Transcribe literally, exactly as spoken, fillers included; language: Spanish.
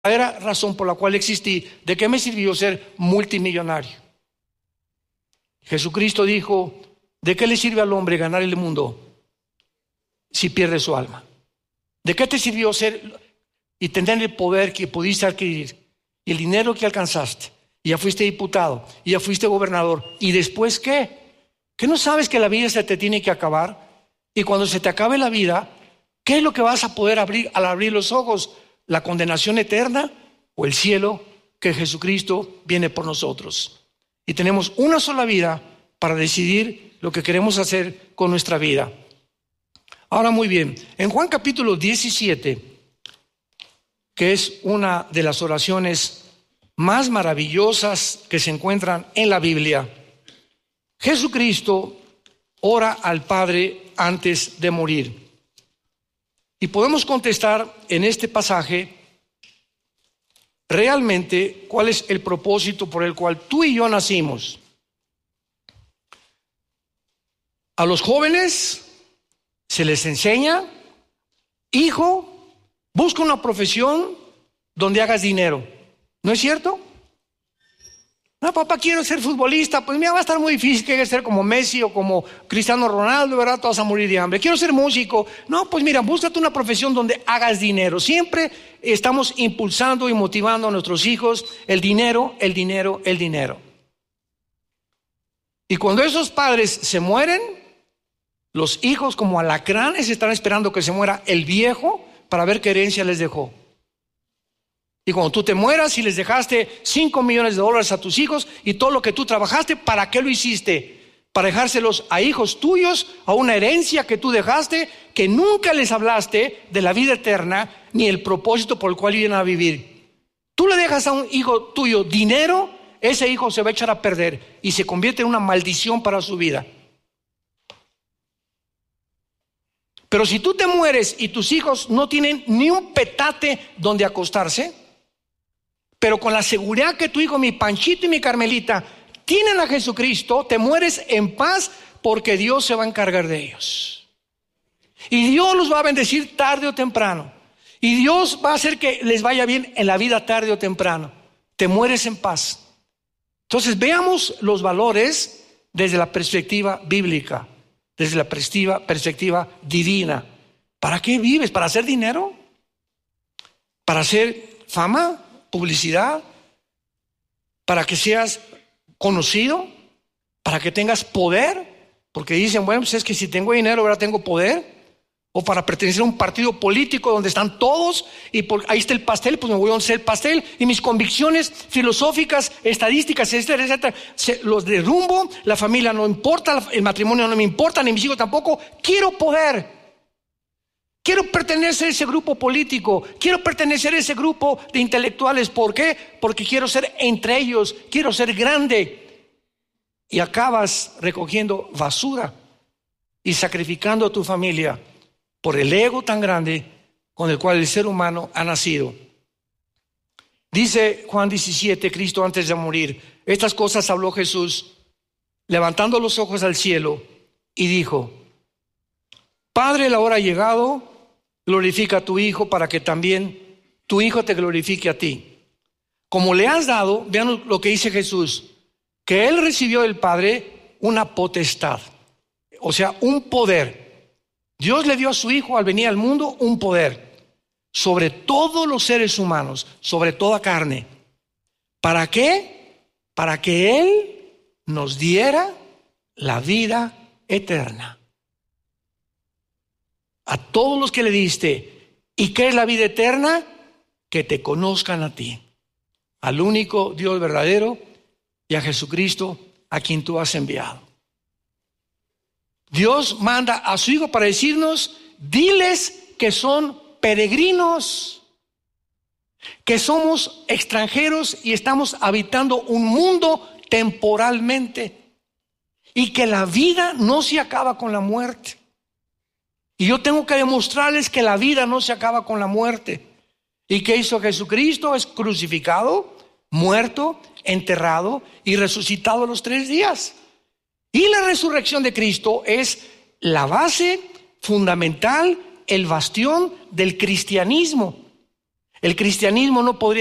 verdadera razón por la cual existí, ¿de qué me sirvió ser multimillonario? Jesucristo dijo, ¿de qué le sirve al hombre ganar el mundo si pierde su alma? ¿De qué te sirvió ser y tener el poder que pudiste adquirir y el dinero que alcanzaste? Y ya fuiste diputado, y ya fuiste gobernador. ¿Y después qué? ¿Qué no sabes que la vida se te tiene que acabar? Y cuando se te acabe la vida, ¿qué es lo que vas a poder abrir al abrir los ojos? ¿La condenación eterna o el cielo que Jesucristo viene por nosotros? Y tenemos una sola vida para decidir lo que queremos hacer con nuestra vida. Ahora muy bien, en Juan capítulo diecisiete, que es una de las oraciones más maravillosas que se encuentran en la Biblia, Jesucristo ora al Padre antes de morir. Y podemos contestar en este pasaje realmente cuál es el propósito por el cual tú y yo nacimos. A los jóvenes se les enseña, hijo, busca una profesión donde hagas dinero. ¿No es cierto? No, papá, quiero ser futbolista. Pues mira, va a estar muy difícil, que ser como Messi o como Cristiano Ronaldo, ¿verdad? Todos a morir de hambre. Quiero ser músico. No, pues mira, búscate una profesión donde hagas dinero. Siempre estamos impulsando y motivando a nuestros hijos el dinero, el dinero, el dinero. Y cuando esos padres se mueren, los hijos como alacranes están esperando que se muera el viejo para ver qué herencia les dejó. Y cuando tú te mueras y les dejaste cinco millones de dólares a tus hijos y todo lo que tú trabajaste, ¿para qué lo hiciste? Para dejárselos a hijos tuyos, a una herencia que tú dejaste, que nunca les hablaste de la vida eterna ni el propósito por el cual iban a vivir. Tú le dejas a un hijo tuyo dinero, ese hijo se va a echar a perder y se convierte en una maldición para su vida. Pero si tú te mueres y tus hijos no tienen ni un petate donde acostarse, pero con la seguridad que tu hijo, mi Panchito y mi Carmelita, tienen a Jesucristo, te mueres en paz porque Dios se va a encargar de ellos. Y Dios los va a bendecir tarde o temprano. Y Dios va a hacer que les vaya bien en la vida tarde o temprano. Te mueres en paz. Entonces veamos los valores desde la perspectiva bíblica, desde la perspectiva, perspectiva divina. ¿Para qué vives? ¿Para hacer dinero? ¿Para hacer fama? ¿Publicidad? ¿Para que seas conocido? ¿Para que tengas poder? Porque dicen, bueno, pues es que si tengo dinero, ahora tengo poder. O para pertenecer a un partido político donde están todos y por, ahí está el pastel, pues me voy a hacer el pastel y mis convicciones filosóficas, estadísticas, etcétera, etcétera, se, los derrumbo, la familia no importa, el matrimonio no me importa, ni mis hijos tampoco. Quiero poder. Quiero pertenecer a ese grupo político, quiero pertenecer a ese grupo de intelectuales. ¿Por qué? Porque quiero ser entre ellos, quiero ser grande. Y acabas recogiendo basura y sacrificando a tu familia por el ego tan grande con el cual el ser humano ha nacido. Dice Juan diecisiete, Cristo antes de morir, estas cosas habló Jesús, levantando los ojos al cielo, y dijo: Padre, la hora ha llegado, glorifica a tu Hijo para que también tu Hijo te glorifique a ti. Como le has dado, vean lo que dice Jesús, que Él recibió del Padre una potestad, o sea, un poder. Dios le dio a su Hijo al venir al mundo un poder sobre todos los seres humanos, sobre toda carne. ¿Para qué? Para que Él nos diera la vida eterna. A todos los que le diste. ¿Y qué es la vida eterna? Que te conozcan a ti, al único Dios verdadero, y a Jesucristo a quien tú has enviado. Dios manda a su Hijo para decirnos: diles que son peregrinos, que somos extranjeros y estamos habitando un mundo temporalmente, y que la vida no se acaba con la muerte. Y yo tengo que demostrarles que la vida no se acaba con la muerte. ¿Y qué hizo Jesucristo? Es crucificado, muerto, enterrado y resucitado a los tres días. Y la resurrección de Cristo es la base fundamental, el bastión del cristianismo. El cristianismo no podría